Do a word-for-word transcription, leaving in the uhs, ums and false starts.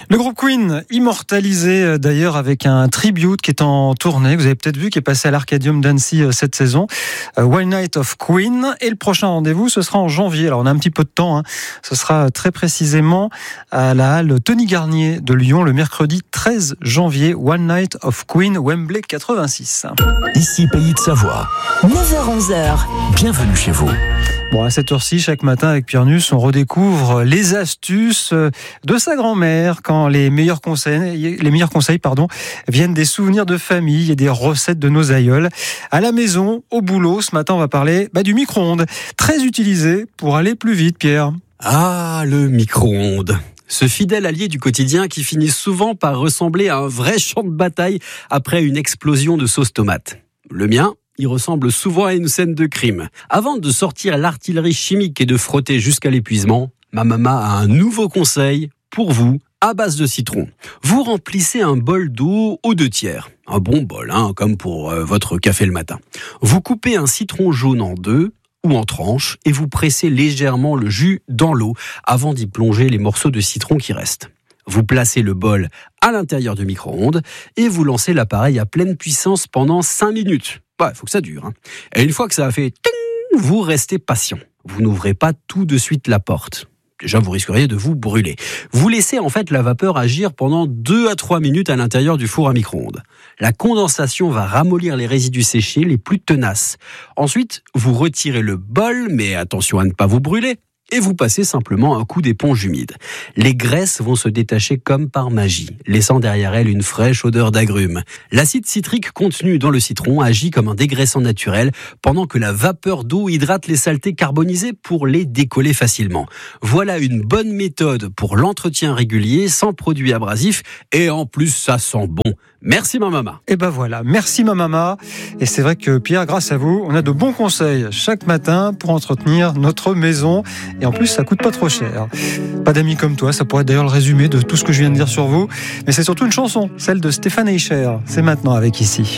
Le groupe Queen, immortalisé d'ailleurs avec un tribute qui est en tournée, vous avez peut-être vu, qui est passé à l'Arcadium d'Annecy cette saison, One Night of Queen, et le prochain rendez-vous ce sera en janvier. Alors on a un petit peu de temps, hein. Ce sera très précisément à la halle Tony Garnier de Lyon le mercredi treize janvier, One Night of Queen, Wembley quatre-vingt-six. Ici Pays de Savoie, neuf heures onze heures. Bienvenue chez vous. Bon, à cette heure-ci, chaque matin avec Pierre Nuss, on redécouvre les astuces de sa grand-mère quand les meilleurs conseils, les meilleurs conseils, pardon, viennent des souvenirs de famille et des recettes de nos aïeuls. À la maison, au boulot, ce matin, on va parler bah, du micro-ondes, très utilisé pour aller plus vite, Pierre. Ah, le micro-ondes. Ce fidèle allié du quotidien qui finit souvent par ressembler à un vrai champ de bataille après une explosion de sauce tomate. Le mien, il ressemble souvent à une scène de crime. Avant de sortir l'artillerie chimique et de frotter jusqu'à l'épuisement, ma maman a un nouveau conseil pour vous, à base de citron. Vous remplissez un bol d'eau aux deux tiers. Un bon bol, hein, comme pour euh, votre café le matin. Vous coupez un citron jaune en deux ou en tranches et vous pressez légèrement le jus dans l'eau avant d'y plonger les morceaux de citron qui restent. Vous placez le bol à l'intérieur du micro-ondes et vous lancez l'appareil à pleine puissance pendant cinq minutes. Ouais, faut que ça dure. Hein. Et une fois que ça a fait ting, vous restez patient. Vous n'ouvrez pas tout de suite la porte. Déjà, vous risqueriez de vous brûler. Vous laissez en fait la vapeur agir pendant deux à trois minutes à l'intérieur du four à micro-ondes. La condensation va ramollir les résidus séchés les plus tenaces. Ensuite, vous retirez le bol, mais attention à ne pas vous brûler. Et vous passez simplement un coup d'éponge humide. Les graisses vont se détacher comme par magie, laissant derrière elles une fraîche odeur d'agrumes. L'acide citrique contenu dans le citron agit comme un dégraissant naturel, pendant que la vapeur d'eau hydrate les saletés carbonisées pour les décoller facilement. Voilà une bonne méthode pour l'entretien régulier, sans produits abrasifs, et en plus ça sent bon. Merci ma maman. Et ben voilà, merci ma maman. Et c'est vrai que Pierre, grâce à vous, on a de bons conseils chaque matin pour entretenir notre maison. Et en plus, ça coûte pas trop cher. Pas d'amis comme toi, ça pourrait être d'ailleurs le résumé de tout ce que je viens de dire sur vous. Mais c'est surtout une chanson, celle de Stéphane Eicher. C'est maintenant avec Ici.